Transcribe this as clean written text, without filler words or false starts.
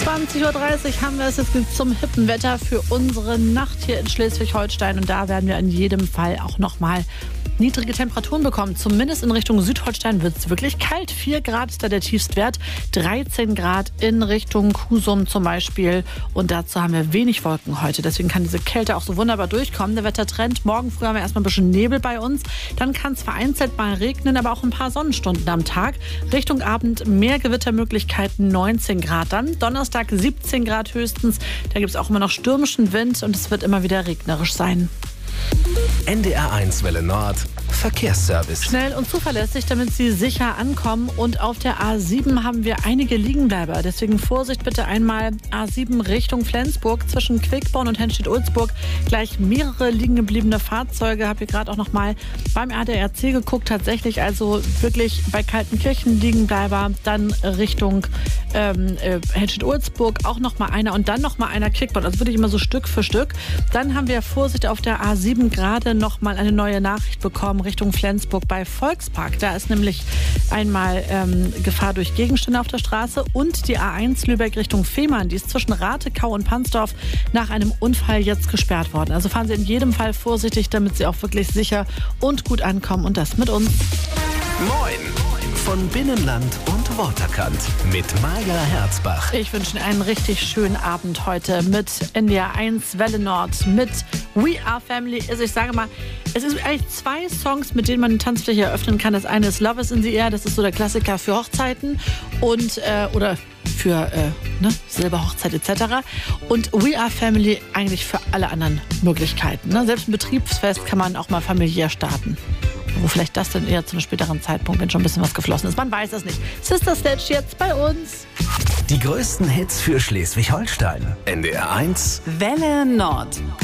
20.30 Uhr haben wir es jetzt zum hippen Wetter für unsere Nacht hier in Schleswig-Holstein. Und da werden wir in jedem Fall auch nochmal niedrige Temperaturen bekommen. Zumindest in Richtung Südholstein wird es wirklich kalt. 4 Grad ist da der Tiefstwert, 13 Grad in Richtung Husum zum Beispiel. Und dazu haben wir wenig Wolken heute. Deswegen kann diese Kälte auch so wunderbar durchkommen. Der Wettertrend, morgen früh haben wir erstmal ein bisschen Nebel bei uns. Dann kann es vereinzelt mal regnen, aber auch ein paar Sonnenstunden am Tag. Richtung Abend mehr Gewittermöglichkeiten, 19 Grad dann. Donnerstag 17 Grad höchstens. Da gibt es auch immer noch stürmischen Wind und es wird immer wieder regnerisch sein. NDR1 Welle Nord Verkehrsservice. Schnell und zuverlässig, damit Sie sicher ankommen. Und auf der A7 haben wir einige Liegenbleiber. Deswegen Vorsicht bitte einmal A7 Richtung Flensburg zwischen Quickborn und Henstedt-Ulzburg. Gleich mehrere liegen gebliebene Fahrzeuge. Habe hier gerade auch noch mal beim ADAC geguckt. Tatsächlich also wirklich bei Kaltenkirchen Liegenbleiber. Dann Richtung Henstedt-Ulzburg auch noch mal einer und dann noch mal einer Quickborn. Also wirklich immer so Stück für Stück. Dann haben wir Vorsicht auf der A7 gerade noch mal eine neue Nachricht bekommen Richtung Flensburg bei Volkspark. Da ist nämlich einmal Gefahr durch Gegenstände auf der Straße und die A1 Lübeck Richtung Fehmarn. Die ist zwischen Ratekau und Pansdorf nach einem Unfall jetzt gesperrt worden. Also fahren Sie in jedem Fall vorsichtig, damit Sie auch wirklich sicher und gut ankommen und das mit uns. Moin von Binnenland und Waterkant mit Maja Herzbach. Ich wünsche Ihnen einen richtig schönen Abend heute mit NDR1 Welle Nord, mit We Are Family. Also ich sage mal, es ist eigentlich 2 Songs, mit denen man eine Tanzfläche eröffnen kann. Das eine ist Love is in the Air, das ist so der Klassiker für Hochzeiten und oder für Silberhochzeit etc. Und We Are Family eigentlich für alle anderen Möglichkeiten. Ne? Selbst ein Betriebsfest kann man auch mal familiär starten. Wo vielleicht das dann eher zu einem späteren Zeitpunkt, wenn schon ein bisschen was geflossen ist. Man weiß es nicht. Sister Sledge jetzt bei uns. Die größten Hits für Schleswig-Holstein. NDR1 Welle Nord.